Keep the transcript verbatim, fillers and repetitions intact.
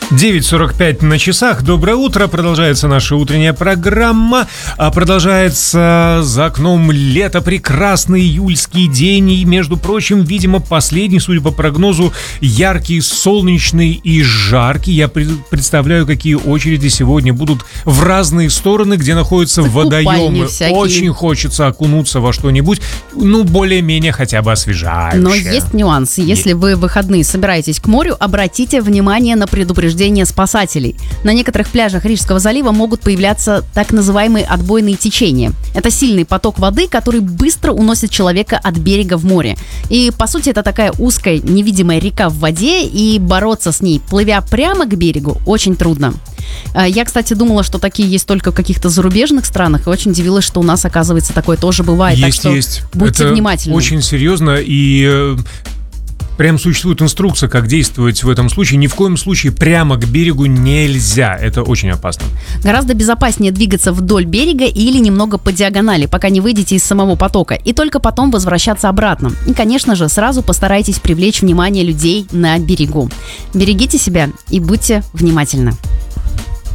девять сорок пять на часах. Доброе утро. Продолжается наша утренняя программа. Продолжается за окном лето. Прекрасный июльский день. И, между прочим, видимо, последний, судя по прогнозу, яркий, солнечный и жаркий. Я представляю, какие очереди сегодня будут в разные стороны, где находятся За водоемы. всякие. Очень хочется окунуться во что-нибудь, ну, более-менее хотя бы освежающее. Но есть нюансы. Если вы в выходные собираетесь к морю, обратите внимание на предупреждение спасателей. На некоторых пляжах Рижского залива могут появляться так называемые отбойные течения. Это сильный поток воды, который быстро уносит человека от берега в море. И, по сути, это такая узкая невидимая река в воде, и бороться с ней, плывя прямо к берегу, очень трудно. Я, кстати, думала, что такие есть только в каких-то зарубежных странах, и очень удивилась, что у нас, оказывается, такое тоже бывает. Есть, так что есть. будьте это внимательны. Очень серьезно, и прям существует инструкция, как действовать в этом случае. Ни в коем случае прямо к берегу нельзя. Это очень опасно. Гораздо безопаснее двигаться вдоль берега или немного по диагонали, пока не выйдете из самого потока, и только потом возвращаться обратно. И, конечно же, сразу постарайтесь привлечь внимание людей на берегу. Берегите себя и будьте внимательны.